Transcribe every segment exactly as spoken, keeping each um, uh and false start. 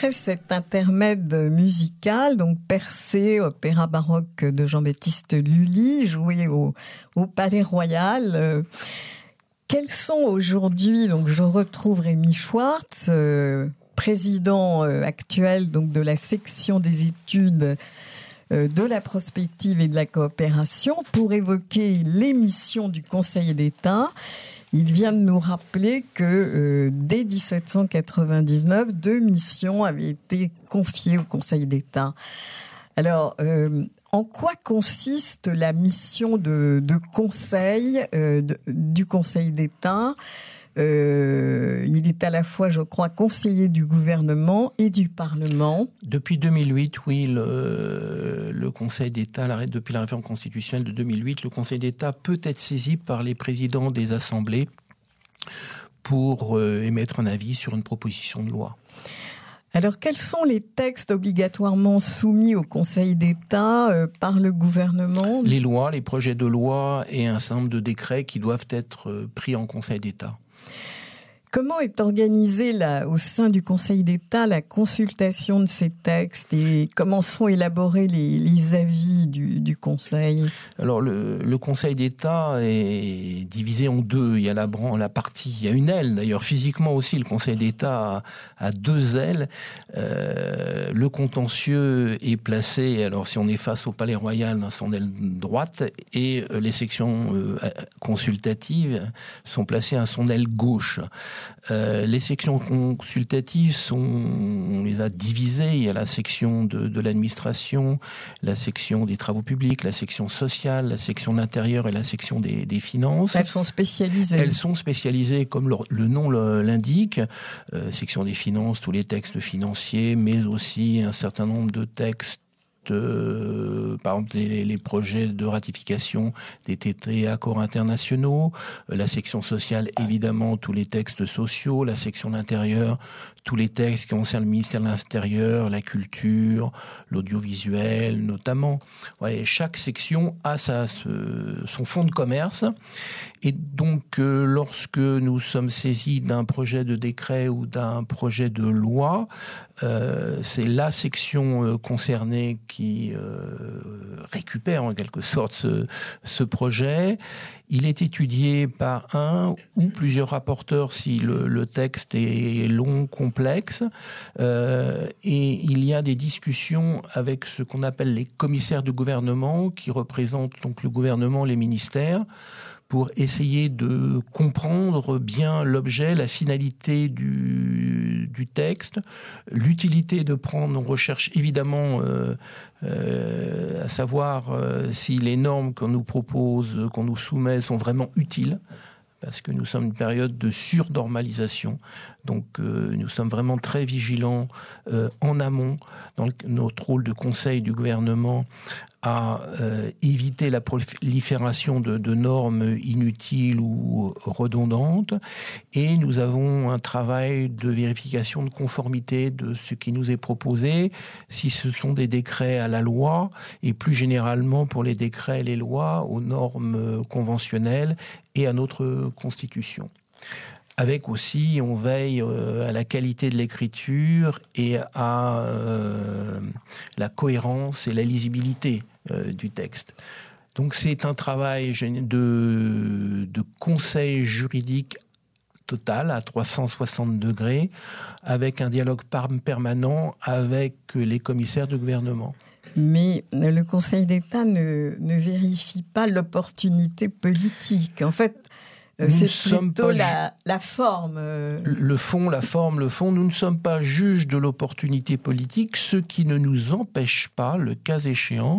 après cet intermède musical, donc Persée, opéra baroque de Jean-Baptiste Lully, joué au, au Palais Royal, euh, quels sont aujourd'hui, donc je retrouve Rémi Schwartz, euh, président euh, actuel donc de la section des études euh, de la prospective et de la coopération, pour évoquer les missions du Conseil d'État. Il vient de nous rappeler que euh, dès dix-sept cent quatre-vingt-dix-neuf, deux missions avaient été confiées au Conseil d'État. Alors, euh, en quoi consiste la mission de, de conseil euh, de, du Conseil d'État ? Euh, il est à la fois, je crois, conseiller du gouvernement et du Parlement. Depuis deux mille huit, oui, le, le Conseil d'État, depuis la réforme constitutionnelle de deux mille huit, le Conseil d'État peut être saisi par les présidents des assemblées pour euh, émettre un avis sur une proposition de loi. Alors, quels sont les textes obligatoirement soumis au Conseil d'État euh, par le gouvernement ? Les lois, les projets de loi et un certain nombre de décrets qui doivent être euh, pris en Conseil d'État. Comment est organisée là, au sein du Conseil d'État la consultation de ces textes et comment sont élaborés les, les avis du, du Conseil ? Alors le, le Conseil d'État est divisé en deux. Il y a la, la partie, il y a une aile d'ailleurs physiquement aussi. Le Conseil d'État a, a deux ailes. Euh, le contentieux est placé. Alors si on est face au Palais Royal, dans son aile droite, et les sections euh, consultatives sont placées à son aile gauche. Euh, les sections consultatives sont, on les a divisées. Il y a la section de, de l'administration, la section des travaux publics, la section sociale, la section de l'intérieur et la section des, des finances. Elles sont spécialisées. Elles sont spécialisées, comme le, le nom le, l'indique. Euh, section des finances, tous les textes financiers, mais aussi un certain nombre de textes. Euh, par exemple les, les projets de ratification des traités et accords internationaux, euh, la section sociale évidemment tous les textes sociaux, la section de l'intérieur tous les textes qui concernent le ministère de l'Intérieur, la culture, l'audiovisuel notamment. Ouais, chaque section a sa, ce, son fonds de commerce et donc euh, lorsque nous sommes saisis d'un projet de décret ou d'un projet de loi, euh, c'est la section euh, concernée qui euh, récupère en quelque sorte ce, ce projet. Il est étudié par un ou plusieurs rapporteurs si le, le texte est long, complexe, euh, et il y a des discussions avec ce qu'on appelle les commissaires du gouvernement qui représentent donc le gouvernement, les ministères, pour essayer de comprendre bien l'objet, la finalité du, du texte, l'utilité de prendre, on recherche évidemment euh, euh, à savoir euh, si les normes qu'on nous propose, qu'on nous soumet sont vraiment utiles, parce que nous sommes une période de surnormalisation. Donc euh, nous sommes vraiment très vigilants euh, en amont, dans le, notre rôle de conseil du gouvernement, à euh, éviter la prolifération de, de normes inutiles ou redondantes. Et nous avons un travail de vérification de conformité de ce qui nous est proposé, si ce sont des décrets à la loi, et plus généralement pour les décrets et les lois aux normes conventionnelles et à notre Constitution. Avec aussi, on veille euh, à la qualité de l'écriture et à euh, la cohérence et la lisibilité euh, du texte. Donc c'est un travail de, de conseil juridique total à trois cent soixante degrés, avec un dialogue permanent avec les commissaires de gouvernement. Mais le Conseil d'État ne, ne vérifie pas l'opportunité politique. En fait, nous c'est plutôt ju- la, la forme. Le fond, la forme, le fond. Nous ne sommes pas juges de l'opportunité politique, ce qui ne nous empêche pas, le cas échéant,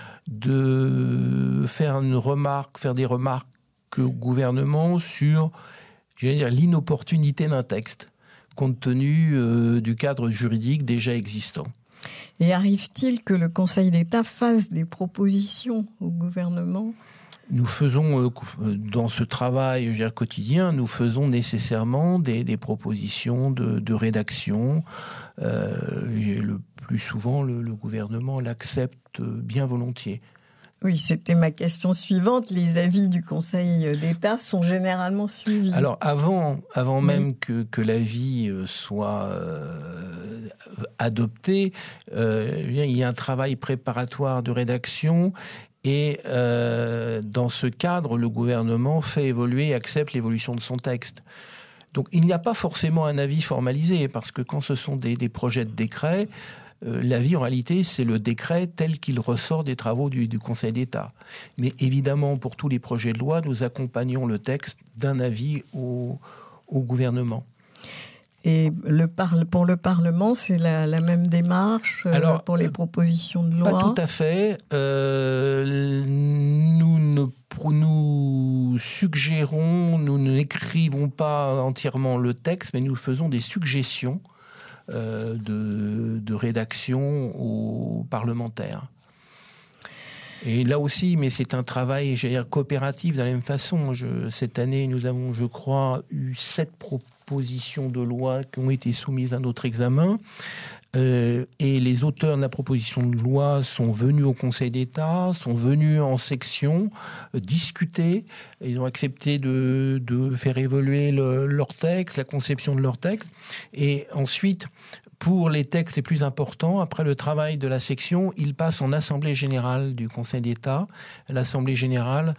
de faire une remarque, faire des remarques au gouvernement sur, je vais dire, l'inopportunité d'un texte, compte tenu euh, du cadre juridique déjà existant. Et arrive-t-il que le Conseil d'État fasse des propositions au gouvernement ? Nous faisons, euh, dans ce travail je veux dire, quotidien, nous faisons nécessairement des, des propositions de, de rédaction. Euh, le plus souvent, le, le gouvernement l'accepte bien volontiers. Oui, c'était ma question suivante. Les avis du Conseil d'État sont généralement suivis. Alors, avant, avant oui. même que, que l'avis soit euh, adopté. Euh, il y a un travail préparatoire de rédaction et euh, dans ce cadre, le gouvernement fait évoluer et accepte l'évolution de son texte. Donc il n'y a pas forcément un avis formalisé, parce que quand ce sont des, des projets de décret, euh, l'avis en réalité c'est le décret tel qu'il ressort des travaux du, du Conseil d'État. Mais évidemment, pour tous les projets de loi, nous accompagnons le texte d'un avis au, au gouvernement. Et le par- pour le Parlement, c'est la, la même démarche euh, Alors, pour les propositions de loi ? Pas tout à fait. Euh, nous ne nous suggérons, nous n'écrivons pas entièrement le texte, mais nous faisons des suggestions euh, de, de rédaction aux parlementaires. Et là aussi, mais c'est un travail, j'allais dire, coopératif de la même façon. Je, cette année, nous avons, je crois, eu sept propositions de loi qui ont été soumises à notre examen. Euh, et les auteurs de la proposition de loi sont venus au Conseil d'État, sont venus en section, euh, discuter. Ils ont accepté de, de faire évoluer le, leur texte, la conception de leur texte. Et ensuite, pour les textes les plus importants, après le travail de la section, ils passent en Assemblée générale du Conseil d'État. L'Assemblée générale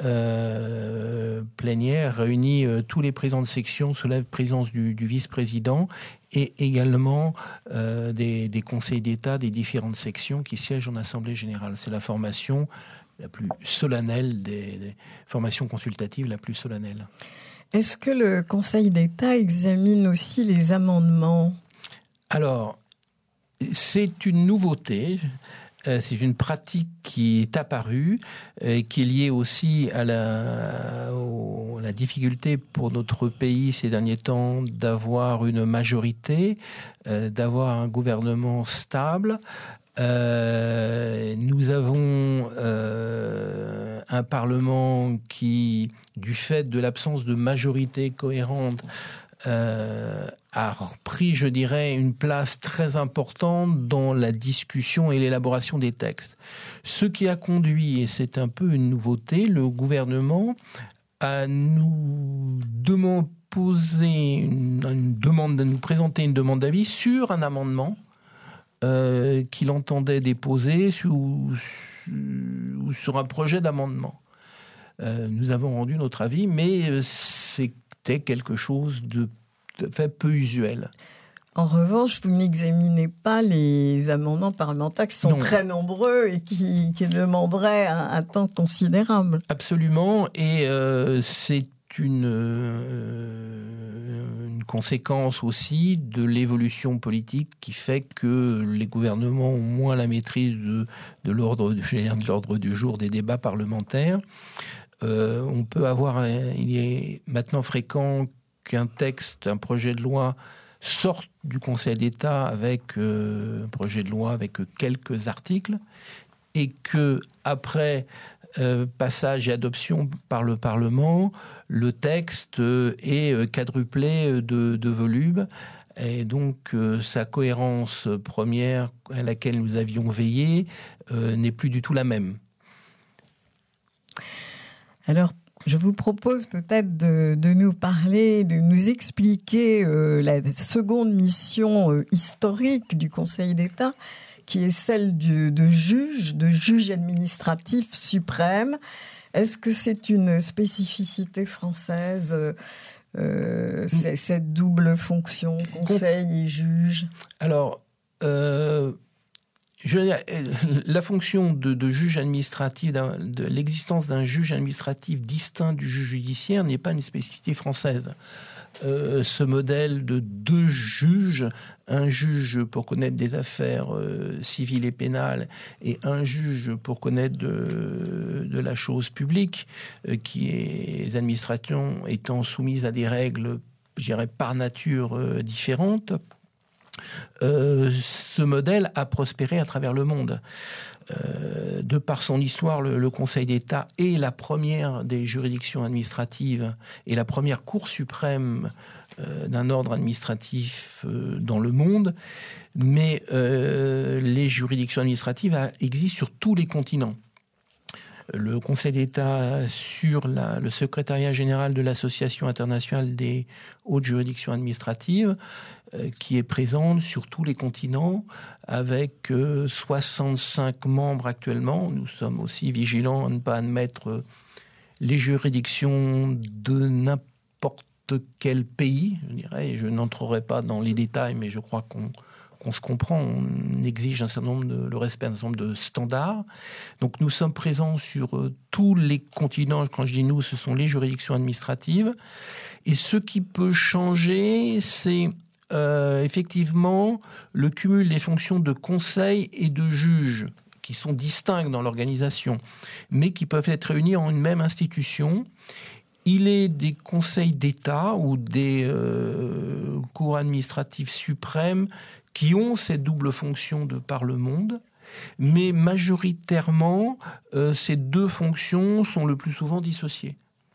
euh, plénière réunit euh, tous les présidents de section sous la présidence du, du vice-président et également euh, des, des conseils d'État des différentes sections qui siègent en Assemblée générale. C'est la formation la plus solennelle, des, des formations consultatives la plus solennelle. Est-ce que le Conseil d'État examine aussi les amendements ? Alors, c'est une nouveauté. C'est une pratique qui est apparue, et qui est liée aussi à la, à la difficulté pour notre pays ces derniers temps d'avoir une majorité, euh, d'avoir un gouvernement stable. Euh, nous avons euh, un Parlement qui, du fait de l'absence de majorité cohérente, Euh, a pris, je dirais, une place très importante dans la discussion et l'élaboration des textes. Ce qui a conduit, et c'est un peu une nouveauté, le gouvernement à nous demander, poser une, une demande, à nous présenter une demande d'avis sur un amendement euh, qu'il entendait déposer sur, ou sur un projet d'amendement. Euh, nous avons rendu notre avis, mais c'est quelque chose de fait peu usuel. En revanche, vous n'examinez pas les amendements parlementaires qui sont non. très nombreux et qui, qui demanderaient un, un temps considérable. Absolument, et euh, c'est une, euh, une conséquence aussi de l'évolution politique qui fait que les gouvernements ont moins la maîtrise de, de, l'ordre, de l'ordre du jour des débats parlementaires. Euh, on peut avoir, un, il est maintenant fréquent qu'un texte, un projet de loi sorte du Conseil d'État avec euh, un projet de loi avec quelques articles et que après euh, passage et adoption par le Parlement, le texte euh, est quadruplé de, de volume. Et donc, euh, sa cohérence première à laquelle nous avions veillé euh, n'est plus du tout la même. Alors, je vous propose peut-être de, de nous parler, de nous expliquer euh, la seconde mission euh, historique du Conseil d'État, qui est celle du, de juge, de juge administratif suprême. Est-ce que c'est une spécificité française, euh, c'est, cette double fonction, conseil et juge ? Alors, euh... Je veux dire, la fonction de, de juge administratif, de l'existence d'un juge administratif distinct du juge judiciaire n'est pas une spécificité française. Euh, ce modèle de deux juges, un juge pour connaître des affaires euh, civiles et pénales et un juge pour connaître de, de la chose publique, euh, qui est, les administrations étant soumises à des règles, je dirais, par nature euh, différentes. Euh, ce modèle a prospéré à travers le monde. Euh, de par son histoire, le, le Conseil d'État est la première des juridictions administratives et la première Cour suprême euh, d'un ordre administratif euh, dans le monde. Mais euh, les juridictions administratives a, existent sur tous les continents. le Conseil d'État sur la, le secrétariat général de l'Association internationale des hautes juridictions administratives, euh, qui est présente sur tous les continents, avec euh, soixante-cinq membres actuellement. Nous sommes aussi vigilants à ne pas admettre les juridictions de n'importe quel pays, je dirais, et je n'entrerai pas dans les détails, mais je crois qu'on, qu'on se comprend, on exige un certain nombre de, le respect d'un certain nombre de standards. Donc nous sommes présents sur euh, tous les continents. Quand je dis nous, ce sont les juridictions administratives. Et ce qui peut changer, c'est euh, effectivement le cumul des fonctions de conseil et de juge, qui sont distincts dans l'organisation, mais qui peuvent être réunis en une même institution. Il est des conseils d'État ou des euh, cours administratives suprêmes qui ont cette double fonction de par le monde, mais majoritairement, euh, ces deux fonctions sont le plus souvent dissociées.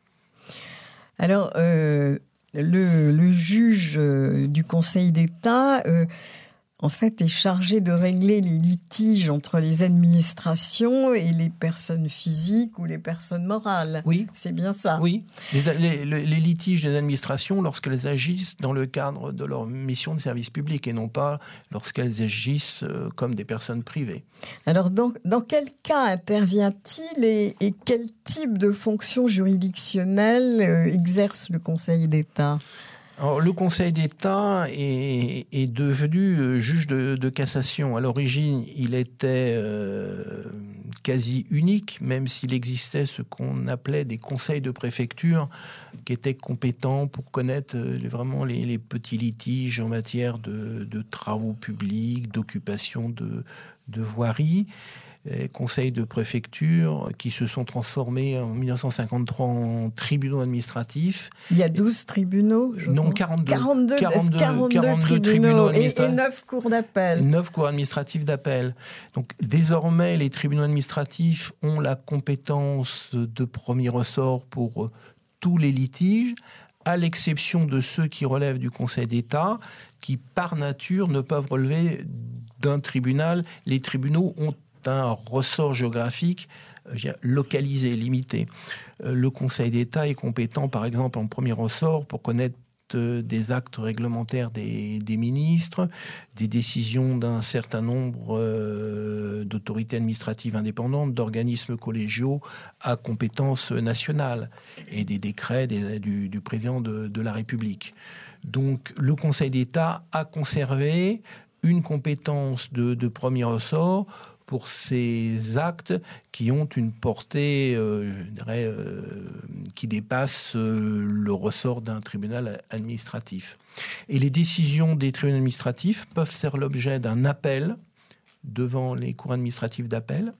Alors, euh, le, le juge euh, du Conseil d'État... Euh, en fait, est chargé de régler les litiges entre les administrations et les personnes physiques ou les personnes morales. Oui. C'est bien ça. Oui. Les, les, les litiges des administrations lorsqu'elles agissent dans le cadre de leur mission de service public et non pas lorsqu'elles agissent comme des personnes privées. Alors, dans, dans quel cas intervient-il et, et quel type de fonction juridictionnelle euh, exerce le Conseil d'État ? Alors, le Conseil d'État est, est devenu juge de, de cassation. À l'origine, il était euh, quasi unique, même s'il existait ce qu'on appelait des conseils de préfecture qui étaient compétents pour connaître vraiment les, les petits litiges en matière de, de travaux publics, d'occupation de, de voiries. Conseils de préfecture qui se sont transformés en dix-neuf cent cinquante-trois en tribunaux administratifs. Il y a douze tribunaux, je Non, crois. quarante-deux. quarante-deux, quarante-deux, quarante-deux, quarante-deux tribunaux, tribunaux et, administratifs. et neuf cours d'appel. neuf cours administratifs d'appel. Donc, désormais, les tribunaux administratifs ont la compétence de premier ressort pour tous les litiges, à l'exception de ceux qui relèvent du Conseil d'État, qui, par nature, ne peuvent relever d'un tribunal. Les tribunaux ont un ressort géographique localisé, limité. Le Conseil d'État est compétent, par exemple, en premier ressort pour connaître des actes réglementaires des, des ministres, des décisions d'un certain nombre euh, d'autorités administratives indépendantes, d'organismes collégiaux à compétence nationale et des décrets des, du, du président de, de la République. Donc, le Conseil d'État a conservé une compétence de, de premier ressort pour ces actes qui ont une portée, euh, je dirais, euh, qui dépasse euh, le ressort d'un tribunal administratif. Et les décisions des tribunaux administratifs peuvent faire l'objet d'un appel devant les cours administratifs d'appel,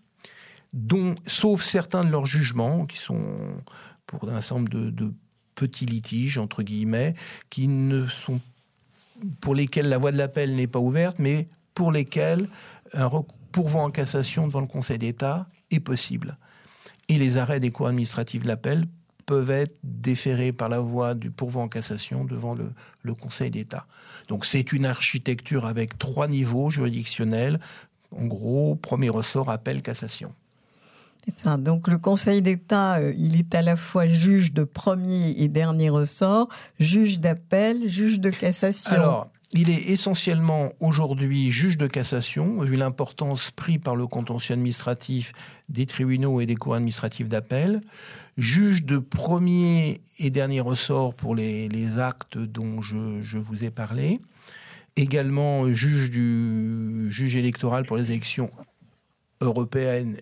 dont, sauf certains de leurs jugements, qui sont pour un certain nombre de, de petits litiges, entre guillemets, qui ne sont, pour lesquels la voie de l'appel n'est pas ouverte, mais pour lesquels un recours pourvoi en cassation devant le Conseil d'État est possible. Et les arrêts des cours administratifs de l'appel peuvent être déférés par la voie du pourvoi en cassation devant le, le Conseil d'État. Donc c'est une architecture avec trois niveaux juridictionnels. En gros, premier ressort, appel, cassation. C'est ça. Donc le Conseil d'État, euh, il est à la fois juge de premier et dernier ressort, juge d'appel, juge de cassation. Alors, il est essentiellement aujourd'hui juge de cassation, vu l'importance prise par le contentieux administratif des tribunaux et des cours administratifs d'appel, juge de premier et dernier ressort pour les, les actes dont je, je vous ai parlé, également juge, du, juge électoral pour les élections européennes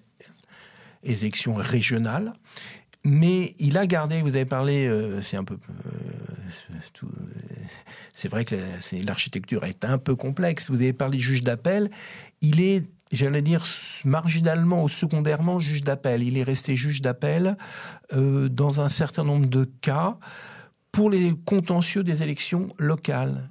et les élections régionales. Mais il a gardé, vous avez parlé, euh, c'est un peu... Euh, tout, euh, c'est vrai que la, c'est, l'architecture est un peu complexe. Vous avez parlé de juge d'appel. Il est, j'allais dire, marginalement ou secondairement juge d'appel. Il est resté juge d'appel euh, dans un certain nombre de cas pour les contentieux des élections locales.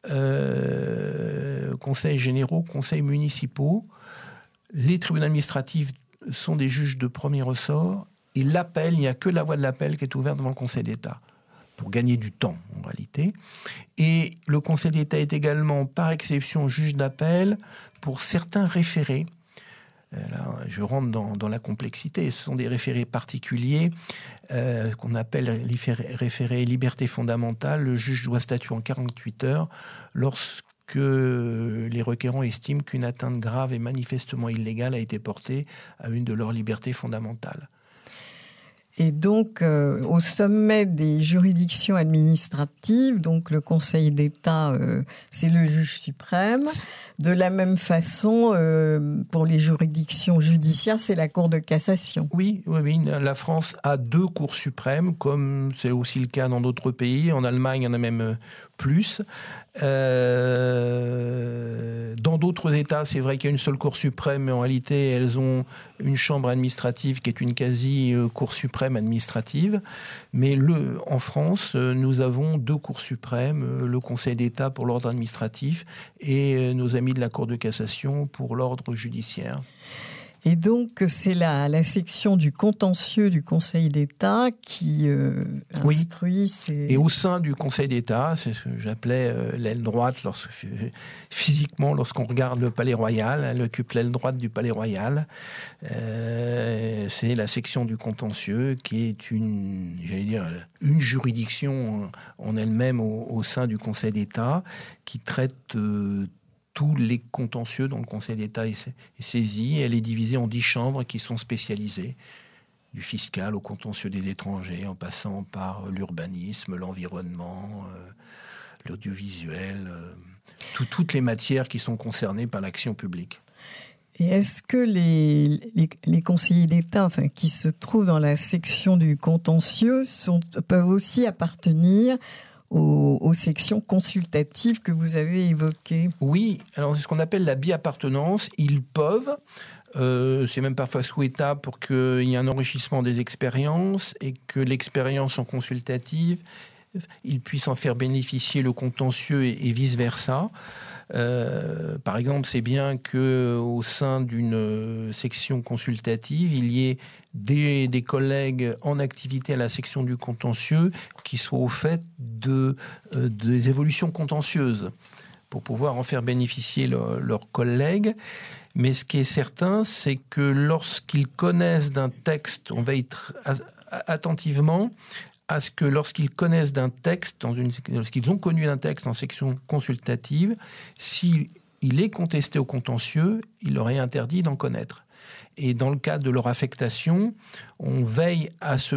Euh, conseils généraux, conseils municipaux. Les tribunaux administratifs sont des juges de premier ressort. Et l'appel, il n'y a que la voie de l'appel qui est ouverte devant le Conseil d'État, pour gagner du temps, en réalité. Et le Conseil d'État est également, par exception, juge d'appel pour certains référés. Là, je rentre dans, dans la complexité. Ce sont des référés particuliers euh, qu'on appelle référés liberté fondamentale. Le juge doit statuer en quarante-huit heures lorsque les requérants estiment qu'une atteinte grave et manifestement illégale a été portée à une de leurs libertés fondamentales. Et donc, euh, au sommet des juridictions administratives, donc le Conseil d'État, euh, c'est le juge suprême. De la même façon, euh, pour les juridictions judiciaires, c'est la Cour de cassation. Oui, oui, oui, la France a deux cours suprêmes, comme c'est aussi le cas dans d'autres pays. En Allemagne, il y en a même plus. Euh, dans d'autres États, c'est vrai qu'il y a une seule Cour suprême, mais en réalité, elles ont une chambre administrative qui est une quasi-Cour suprême administrative. Mais le, en France, nous avons deux cours suprêmes, le Conseil d'État pour l'ordre administratif et nos amis de la Cour de cassation pour l'ordre judiciaire. Et donc, c'est la, la section du contentieux du Conseil d'État qui euh, instruit oui. ces... Et au sein du Conseil d'État, c'est ce que j'appelais euh, l'aile droite, lorsque, physiquement, lorsqu'on regarde le Palais Royal, elle occupe l'aile droite du Palais Royal. Euh, c'est la section du contentieux qui est une, j'allais dire, une juridiction en elle-même au, au sein du Conseil d'État qui traite euh, tous les contentieux dont le Conseil d'État est saisi. Elle est divisée en dix chambres qui sont spécialisées, du fiscal au contentieux des étrangers, en passant par l'urbanisme, l'environnement, euh, l'audiovisuel, euh, tout, toutes les matières qui sont concernées par l'action publique. Et est-ce que les, les, les conseillers d'État, enfin, qui se trouvent dans la section du contentieux, sont, peuvent aussi appartenir Aux, aux sections consultatives que vous avez évoquées? Oui, alors c'est ce qu'on appelle la bi-appartenance. Ils peuvent, euh, c'est même parfois souhaitable pour qu'il y ait un enrichissement des expériences et que l'expérience en consultative, ils puissent en faire bénéficier le contentieux et, et vice-versa. Euh, par exemple, c'est bien qu'au sein d'une section consultative, il y ait des, des collègues en activité à la section du contentieux qui soient au fait de, euh, des évolutions contentieuses pour pouvoir en faire bénéficier le, leurs collègues. Mais ce qui est certain, c'est que lorsqu'ils connaissent d'un texte, on veille tr- attentivement à ce que lorsqu'ils connaissent d'un texte, dans une, lorsqu'ils ont connu d'un texte en section consultative, s'il est contesté au contentieux, il leur est interdit d'en connaître. Et dans le cadre de leur affectation, on veille à ce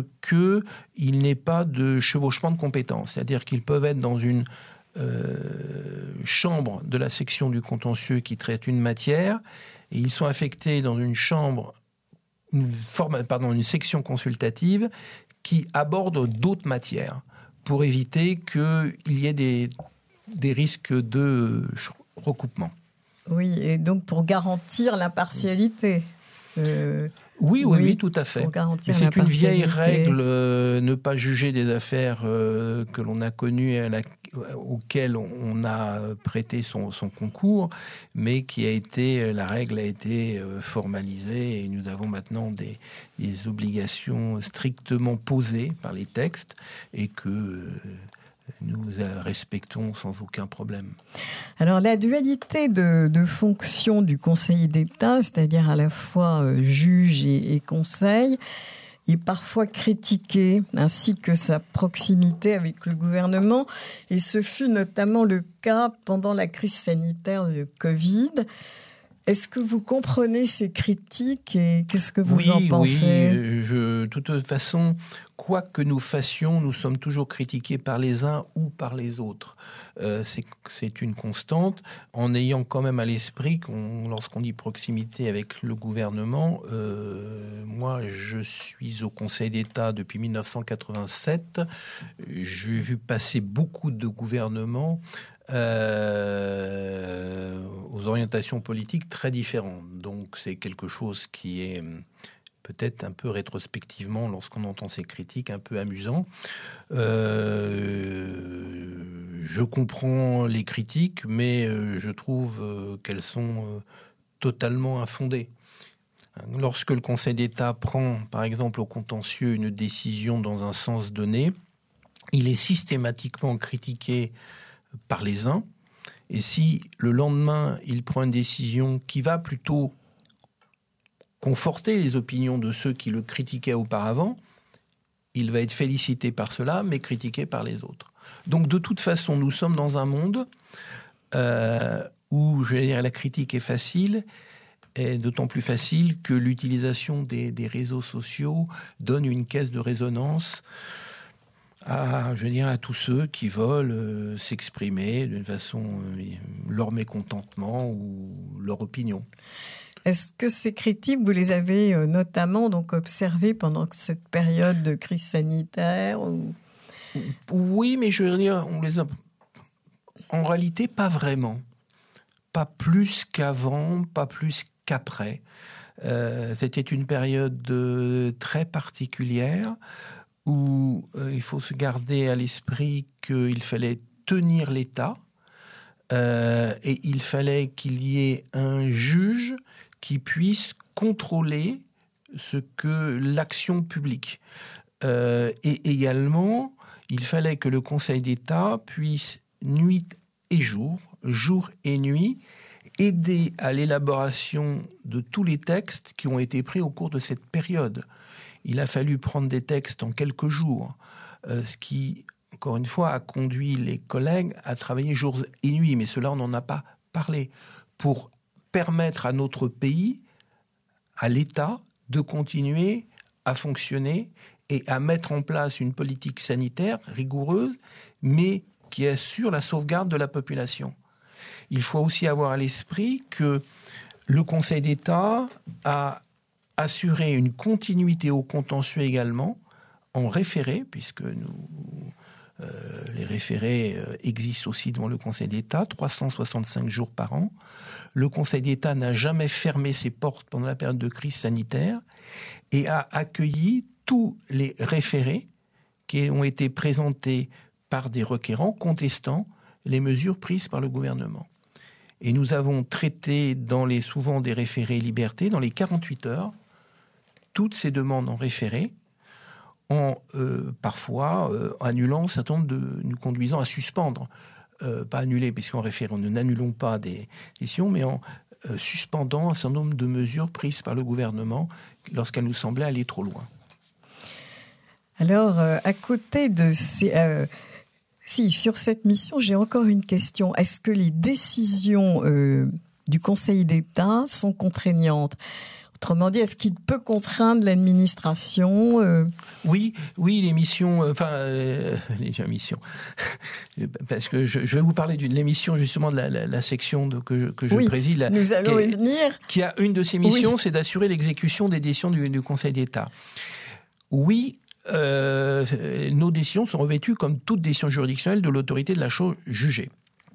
qu'il n'ait pas de chevauchement de compétences. C'est-à-dire qu'ils peuvent être dans une euh, chambre de la section du contentieux qui traite une matière, et ils sont affectés dans une chambre, une, forme, pardon, une section consultative qui aborde d'autres matières pour éviter qu'il y ait des, des risques de recoupement. Oui, et donc pour garantir l'impartialité. Euh, oui, oui, oui, oui, tout à fait. Mais c'est une vieille règle, euh, ne pas juger des affaires euh, que l'on a connues et à la, auxquelles on a prêté son, son concours, mais qui a été, la règle a été formalisée et nous avons maintenant des, des obligations strictement posées par les textes et que euh, nous respectons sans aucun problème. Alors la dualité de, de fonction du Conseil d'État, c'est-à-dire à la fois euh, juge et, et conseil, est parfois critiquée, ainsi que sa proximité avec le gouvernement. Et ce fut notamment le cas pendant la crise sanitaire de Covid. Est-ce que vous comprenez ces critiques et qu'est-ce que vous oui, en pensez ? Oui, je, de toute façon, quoi que nous fassions, nous sommes toujours critiqués par les uns ou par les autres. Euh, c'est, c'est une constante, en ayant quand même à l'esprit, qu'on, lorsqu'on dit proximité avec le gouvernement, euh, moi je suis au Conseil d'État depuis dix-neuf cent quatre-vingt-sept, j'ai vu passer beaucoup de gouvernements Euh, aux orientations politiques très différentes. Donc c'est quelque chose qui est peut-être un peu rétrospectivement, lorsqu'on entend ces critiques, un peu amusant. Euh, je comprends les critiques, mais je trouve qu'elles sont totalement infondées. Lorsque le Conseil d'État prend, par exemple, au contentieux, une décision dans un sens donné, il est systématiquement critiqué par les uns, et si le lendemain il prend une décision qui va plutôt conforter les opinions de ceux qui le critiquaient auparavant, il va être félicité par cela, mais critiqué par les autres. Donc, de toute façon, nous sommes dans un monde euh, où, je vais dire, la critique est facile, est d'autant plus facile que l'utilisation des, des réseaux sociaux donne une caisse de résonance à, je veux dire, à tous ceux qui veulent euh, s'exprimer d'une façon, euh, leur mécontentement ou leur opinion. Est-ce que ces critiques, vous les avez euh, notamment donc observées pendant cette période de crise sanitaire ou... Oui, mais je veux dire, on les a... en réalité, pas vraiment. Pas plus qu'avant, pas plus qu'après. Euh, c'était une période euh, très particulière où euh, il faut se garder à l'esprit qu'il fallait tenir l'État euh, et il fallait qu'il y ait un juge qui puisse contrôler ce que l'action publique. Euh, et également, il fallait que le Conseil d'État puisse, nuit et jour, jour et nuit, aider à l'élaboration de tous les textes qui ont été pris au cours de cette période. Il a fallu prendre des textes en quelques jours, euh, ce qui, encore une fois, a conduit les collègues à travailler jours et nuits. Mais cela, on n'en a pas parlé. Pour permettre à notre pays, à l'État, de continuer à fonctionner et à mettre en place une politique sanitaire rigoureuse, mais qui assure la sauvegarde de la population. Il faut aussi avoir à l'esprit que le Conseil d'État a assuré une continuité au contentieux également, en référé, puisque nous, euh, les référés euh, existent aussi devant le Conseil d'État, trois cent soixante-cinq jours par an. Le Conseil d'État n'a jamais fermé ses portes pendant la période de crise sanitaire et a accueilli tous les référés qui ont été présentés par des requérants contestant les mesures prises par le gouvernement. Et nous avons traité dans les, souvent des référés liberté, dans les quarante-huit heures, toutes ces demandes en référé, en euh, parfois euh, annulant un certain nombre de, nous conduisant à suspendre, euh, pas annuler, puisqu'en référé, nous n'annulons pas des décisions, mais en euh, suspendant un certain nombre de mesures prises par le gouvernement lorsqu'elles nous semblaient aller trop loin. Alors, euh, à côté de ces... Euh, si, sur cette mission, j'ai encore une question. Est-ce que les décisions euh, du Conseil d'État sont contraignantes ? Autrement dit, est-ce qu'il peut contraindre l'administration euh... Oui, oui, les missions, enfin, euh, les missions, parce que je, je vais vous parler d'une émission justement de la, la, la section de, que, que je oui, préside. La, nous allons qui, y venir. Qui a une de ses missions, oui. c'est d'assurer l'exécution des décisions du, du Conseil d'État. Oui, euh, nos décisions sont revêtues comme toute décision juridictionnelle de l'autorité de la chose jugée.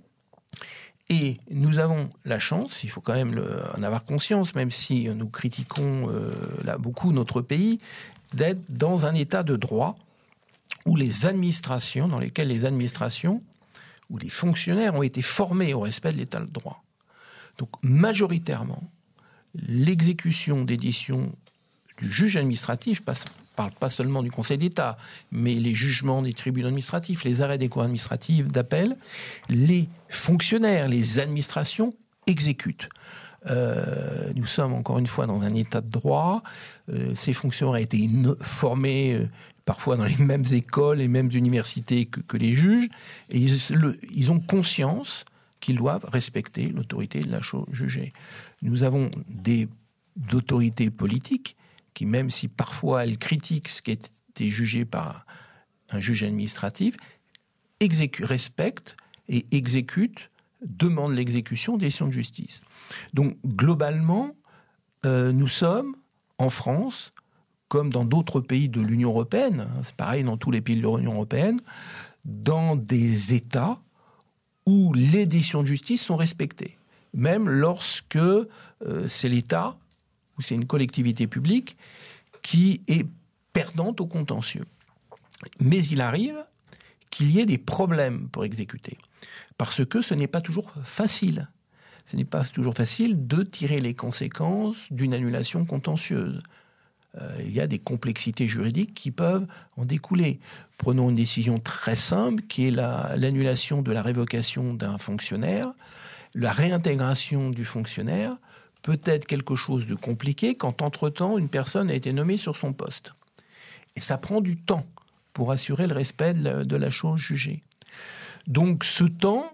Et nous avons la chance, il faut quand même le, en avoir conscience, même si nous critiquons euh, là beaucoup notre pays, d'être dans un état de droit où les administrations, dans lesquelles les administrations ou les fonctionnaires ont été formés au respect de l'état de droit. Donc majoritairement, l'exécution des décisions du juge administratif passe. Je ne parle pas seulement du Conseil d'État, mais les jugements des tribunaux administratifs, les arrêts des cours administratifs d'appel, les fonctionnaires, les administrations exécutent. Euh, nous sommes encore une fois dans un état de droit. Euh, ces fonctionnaires ont été no- formés euh, parfois dans les mêmes écoles, les mêmes universités que, que les juges, et ils, le, ils ont conscience qu'ils doivent respecter l'autorité de la chose jugée. Nous avons des autorités politiques qui, même si parfois elle critique ce qui a été jugé par un juge administratif, exécute, respecte et exécute, demande l'exécution des décisions de justice. Donc, globalement, euh, nous sommes, en France, comme dans d'autres pays de l'Union européenne, hein, c'est pareil dans tous les pays de l'Union européenne, dans des États où les décisions de justice sont respectées. Même lorsque euh, c'est l'État ou c'est une collectivité publique qui est perdante au contentieux. Mais il arrive qu'il y ait des problèmes pour exécuter. Parce que ce n'est pas toujours facile. Ce n'est pas toujours facile de tirer les conséquences d'une annulation contentieuse. Euh, il y a des complexités juridiques qui peuvent en découler. Prenons une décision très simple qui est la, l'annulation de la révocation d'un fonctionnaire. La réintégration du fonctionnaire peut être quelque chose de compliqué quand, entre-temps, une personne a été nommée sur son poste. Et ça prend du temps pour assurer le respect de la, de la chose jugée. Donc, ce temps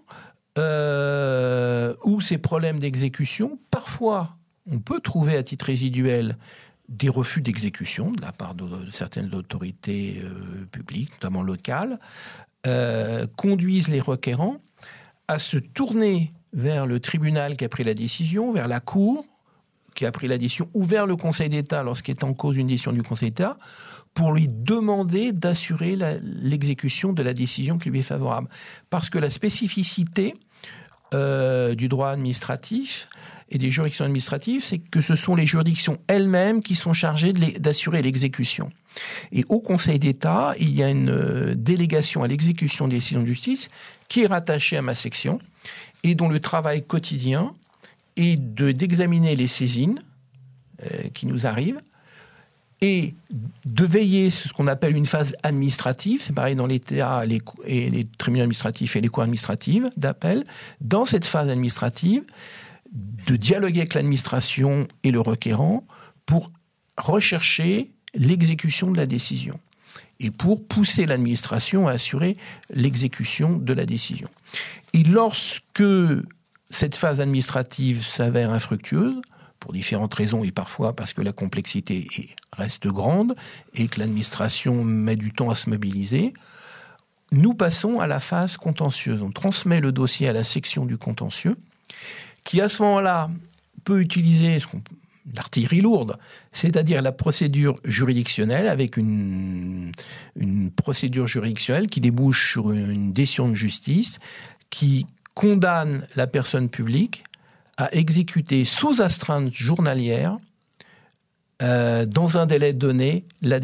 euh, ou ces problèmes d'exécution, parfois, on peut trouver à titre résiduel des refus d'exécution de la part de, de certaines autorités euh, publiques, notamment locales, euh, conduisent les requérants à se tourner vers le tribunal qui a pris la décision, vers la Cour qui a pris la décision, ou vers le Conseil d'État lorsqu'il est en cause une décision du Conseil d'État, pour lui demander d'assurer la, l'exécution de la décision qui lui est favorable. Parce que la spécificité euh, du droit administratif et des juridictions administratives, c'est que ce sont les juridictions elles-mêmes qui sont chargées de les, d'assurer l'exécution. Et au Conseil d'État, il y a une euh, délégation à l'exécution des décisions de justice qui est rattachée à ma section et dont le travail quotidien est de, d'examiner les saisines euh, qui nous arrivent et de veiller sur ce qu'on appelle une phase administrative, c'est pareil dans l'État les, et les tribunaux administratifs et les cours administratives d'appel, dans cette phase administrative, de dialoguer avec l'administration et le requérant pour rechercher l'exécution de la décision et pour pousser l'administration à assurer l'exécution de la décision. Et lorsque cette phase administrative s'avère infructueuse, pour différentes raisons et parfois parce que la complexité reste grande et que l'administration met du temps à se mobiliser, nous passons à la phase contentieuse. On transmet le dossier à la section du contentieux qui, à ce moment-là, peut utiliser ce qu'on, l'artillerie lourde, c'est-à-dire la procédure juridictionnelle avec une, une procédure juridictionnelle qui débouche sur une décision de justice qui condamne la personne publique à exécuter sous astreinte journalière, euh, dans un délai donné, la